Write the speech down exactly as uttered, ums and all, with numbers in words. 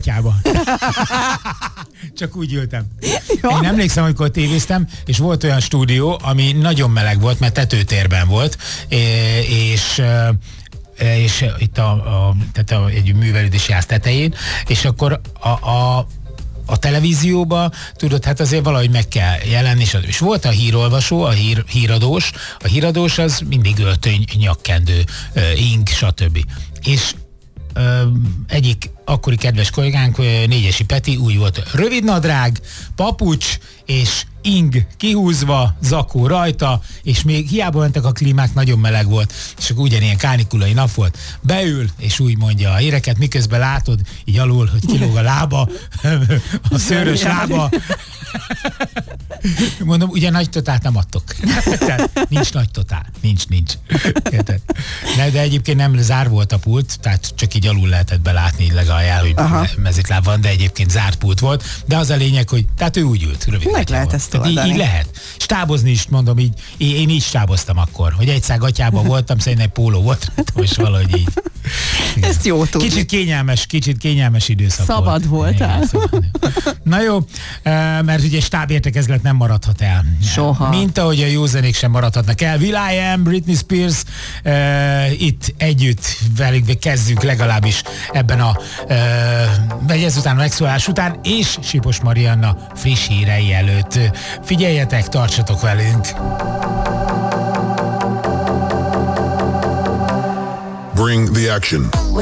gatyába. Csak úgy ültem. Én emlékszem, amikor tévéztem, és volt olyan stúdió, ami nagyon meleg volt, mert tetőtérben volt, és és itt a, a, tehát a, egy művelődési ház tetején, és akkor a, a a televízióba, tudod, hát azért valahogy meg kell jelenni, és volt a hírolvasó, a hír, híradós, a híradós az mindig öltöny, nyakkendő, ing, stb. És ö, egyik akkori kedves kollégánk, Négyesi Peti, úgy volt, rövid nadrág, papucs és ing kihúzva, zakó rajta, és még hiába mentek a klímák, nagyon meleg volt, és akkor ugyanilyen kánikulai nap volt, beül, és úgy mondja a híreket, miközben látod, így alul, hogy kilóg a lába, a szőrös lába. Mondom, ugye nagy totát nem adtok. Tehát nincs nagy totál. Nincs, nincs. De, de egyébként nem zár volt a pult, tehát csak így alul lehetett belátni így legaljál, hogy mezitláb van, de egyébként zárt pult volt. De az a lényeg, hogy tehát ő úgy ült. Rövid meg lehet ezt így, így lehet. Stábozni is, mondom, így, én így stáboztam akkor, hogy egyszer gatyában voltam, szerintem egy póló volt, most valahogy így. Igen. Ezt jó tudni. Kicsit kényelmes, kicsit kényelmes időszak Szabad volt. voltál. Igen, na jó, mert ugye stábértekezlet nem maradhat el. Soha. Mint ahogy a jó zenék sem maradhatnak el. will.i.am, Britney Spears, uh, itt együtt velük kezdjük legalábbis ebben a uh, ezután a megszólás után, és Sipos Marianna friss hírei előtt. Figyeljetek, tartsatok velünk! Bring the action.